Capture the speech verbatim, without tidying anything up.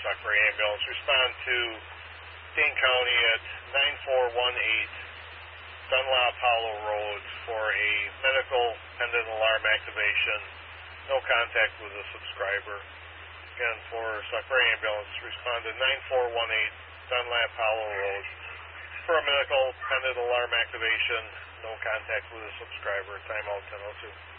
Stockbridge Ambulance. Respond to Dane County at nine four one eight Dunlop Hollow Road for a medical pendant alarm activation. No contact with a subscriber. Again, for Stockbridge Ambulance, respond to nine four one eight Dunlop Hollow Road for a medical pendant alarm activation. No contact with a subscriber. Timeout ten oh two.